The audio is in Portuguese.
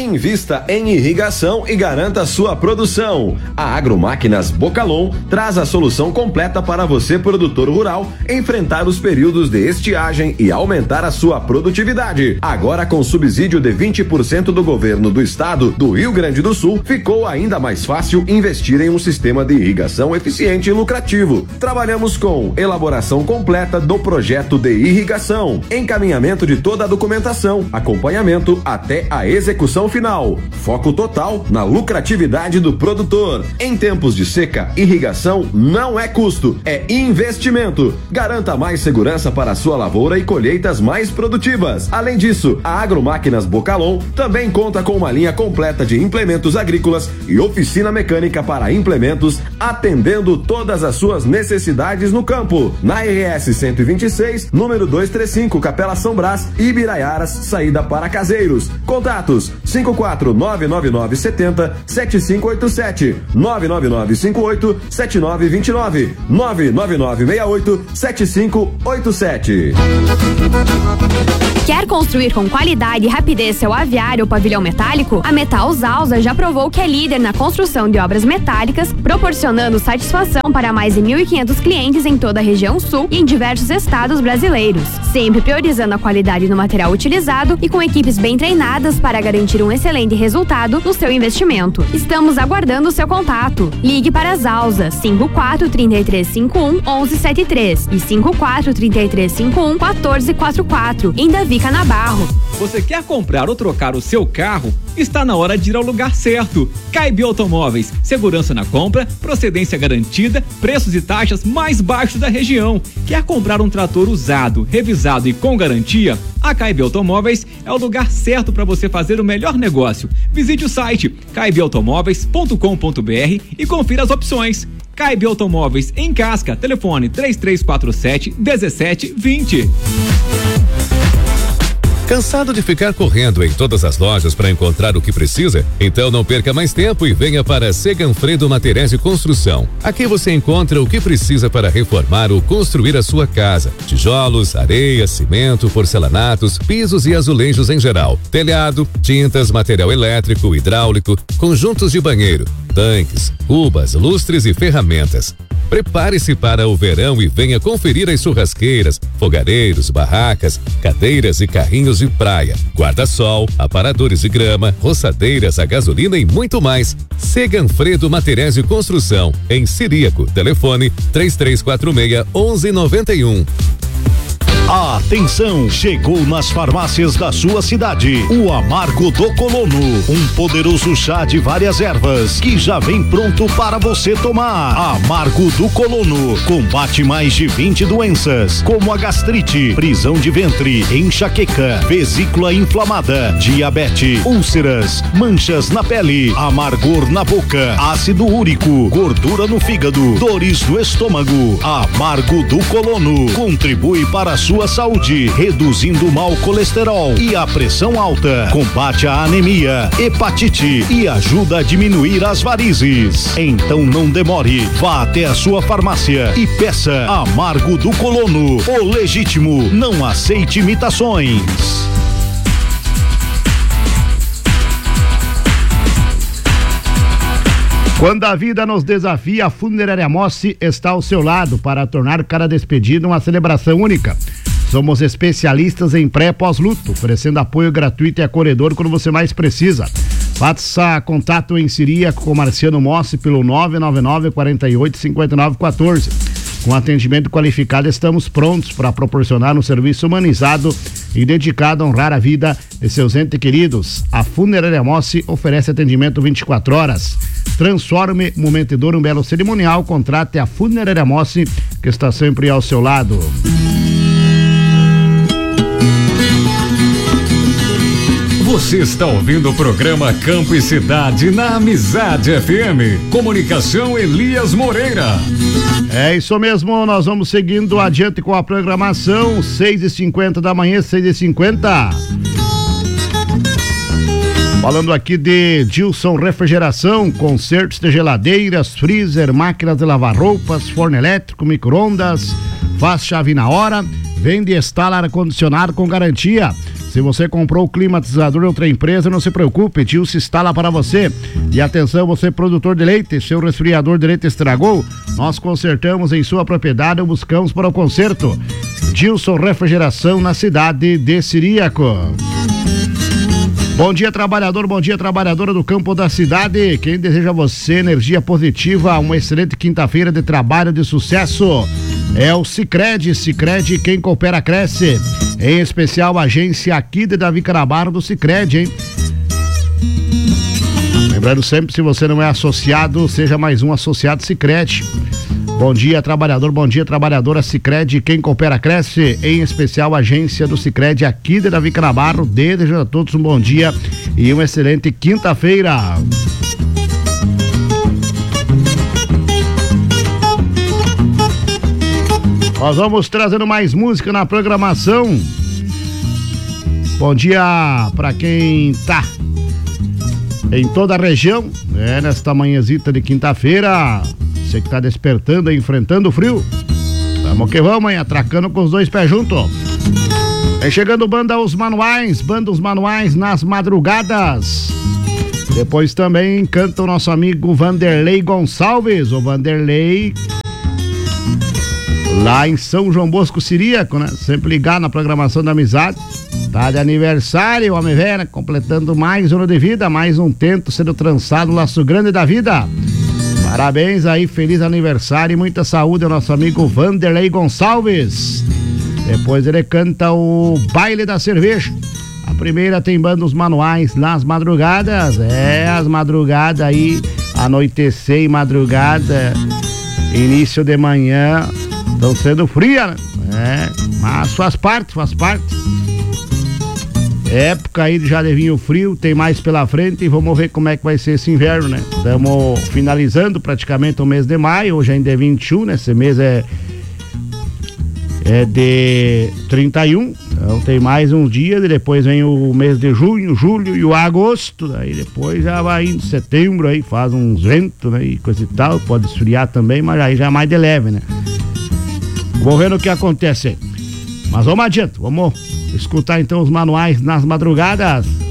Invista em irrigação e garanta sua produção. A Agromáquinas Bocalon traz a solução completa para você, produtor rural, enfrentar os períodos de estiagem e aumentar a sua produtividade. Agora, com subsídio de 20% do governo do estado do Rio Grande do Sul, ficou ainda mais fácil investir em um sistema de irrigação eficiente e lucrativo. Trabalhamos com elaboração completa do projeto de irrigação, encaminhamento de toda a documentação, acompanhamento até a execução final. Foco total na lucratividade do produtor. Em tempos de seca, irrigação não é custo, é investimento. Garanta mais segurança para a sua lavoura e colheitas mais produtivas. Além disso, a Agromáquinas Bocalon também conta com uma linha completa de implementos agrícolas e oficina mecânica para implementos, atendendo todas as suas necessidades no campo. Na RS 126, número 235, Capela São Brás, Ibiraiaras, saída para Caseiros. Contatos: 54999707587, 999587929, 999687587. Quer construir com qualidade e rapidez seu aviário ou pavilhão metálico? A Metal Zalza já provou que é líder na construção de obras metálicas, proporcionando satisfação para mais de 1.500 clientes em toda a região sul e em diversos estados brasileiros. Sempre priorizando a qualidade no material utilizado e com equipes bem treinadas para garantir um excelente resultado no seu investimento. Estamos aguardando o seu contato. Ligue para a Zalza 54-3351-1173 e 54-3351-1444 em Davi Canabarro. Você quer comprar ou trocar o seu carro? Está na hora de ir ao lugar certo. Caib Automóveis, segurança na compra, procedência garantida, preços e taxas mais baixos da região. Quer comprar um trator usado, revisado e com garantia? A Caib Automóveis é o lugar certo para você fazer o melhor negócio. Visite o site caibautomóveis.com.br e confira as opções. Caib Automóveis em Casca, telefone 3347-1720. Cansado de ficar correndo em todas as lojas para encontrar o que precisa? Então não perca mais tempo e venha para Seganfredo Materiais de Construção. Aqui você encontra o que precisa para reformar ou construir a sua casa: tijolos, areia, cimento, porcelanatos, pisos e azulejos em geral, telhado, tintas, material elétrico, hidráulico, conjuntos de banheiro, tanques, cubas, lustres e ferramentas. Prepare-se para o verão e venha conferir as churrasqueiras, fogareiros, barracas, cadeiras e carrinhos de praia, guarda-sol, aparadores de grama, roçadeiras a gasolina e muito mais. Seganfredo Materiais de Construção, em Ciríaco, telefone 3346-1191. Atenção, chegou nas farmácias da sua cidade o Amargo do Colono, um poderoso chá de várias ervas que já vem pronto para você tomar. Amargo do Colono combate mais de 20 doenças, como a gastrite, prisão de ventre, enxaqueca, vesícula inflamada, diabetes, úlceras, manchas na pele, amargor na boca, ácido úrico, gordura no fígado, dores do estômago. Amargo do Colono contribui para a sua saúde, reduzindo o mau colesterol e a pressão alta, combate a anemia, hepatite e ajuda a diminuir as varizes. Então não demore, vá até a sua farmácia e peça Amargo do Colono, o legítimo, não aceite imitações. Quando a vida nos desafia, a Funerária Mossi está ao seu lado para tornar cada despedida uma celebração única. Somos especialistas em pré e pós-luto, oferecendo apoio gratuito e acolhedor quando você mais precisa. Faça contato em Ciríaco com Marciano Mossi pelo 999-48-5914. Com atendimento qualificado, estamos prontos para proporcionar um serviço humanizado e dedicado a honrar a vida de seus entes queridos. A Funerária Mossi oferece atendimento 24 horas. Transforme um momento de dor em um belo cerimonial. Contrate a Funerária Mossi, que está sempre ao seu lado. Você está ouvindo o programa Campo e Cidade na Amizade FM. Comunicação Elias Moreira. É isso mesmo, nós vamos seguindo adiante com a programação. 6h50 da manhã, 6h50. Falando aqui de Gilson Refrigeração, consertos de geladeiras, freezer, máquinas de lavar roupas, forno elétrico, micro-ondas, faz chave na hora, vende e instala ar-condicionado com garantia. Se você comprou o climatizador de outra empresa, não se preocupe, Tio se instala para você. E atenção, você produtor de leite, seu resfriador de leite estragou, nós consertamos em sua propriedade ou buscamos para o conserto. Dilson Refrigeração na cidade de Ciríaco. Bom dia, trabalhador, bom dia, trabalhadora do campo da cidade. Quem deseja a você energia positiva, uma excelente quinta-feira de trabalho de sucesso é o Sicredi. Sicredi, quem coopera cresce. Em especial a agência aqui de Davi Canabarro do Sicredi, hein? Lembrando sempre, se você não é associado, seja mais um associado Sicredi. Bom dia, trabalhador, bom dia, trabalhadora. Sicredi, quem coopera cresce, em especial a agência do Sicredi aqui de Davi Canabarro. Desejo a todos um bom dia e uma excelente quinta-feira. Nós vamos trazendo mais música na programação. Bom dia para quem tá em toda a região, nesta manhãzita de quinta-feira. Você que tá despertando e enfrentando o frio. Vamos que vamos, hein? Atracando com os dois pés juntos. Vem chegando banda Os Manuais nas madrugadas. Depois também canta o nosso amigo Vanderlei Gonçalves. O Vanderlei lá em São João Bosco, Ciríaco, né? Sempre ligado na programação da amizade. Tá de aniversário, homem velho, né? Completando mais um ano de vida, mais um tento sendo trançado, laço grande da vida. Parabéns aí, feliz aniversário e muita saúde ao nosso amigo Vanderlei Gonçalves. Depois ele canta o Baile da Cerveja. A primeira tem banda Os Manuais nas madrugadas. As madrugadas aí, anoitecer e madrugada, início de manhã, estão sendo fria, né? Mas faz parte. Época aí já de vinho frio, tem mais pela frente e vamos ver como é que vai ser esse inverno, né? Estamos finalizando praticamente o mês de maio, hoje ainda é 21, né? Esse mês é de 31, então tem mais uns dias, e depois vem o mês de junho, julho e o agosto, daí depois já vai indo setembro aí, faz uns ventos, né? E coisa e tal, pode esfriar também, mas aí já é mais de leve, né? Vamos ver o que acontece aí. Mas vamos adiante, vamos escutar então Os Manuais nas madrugadas.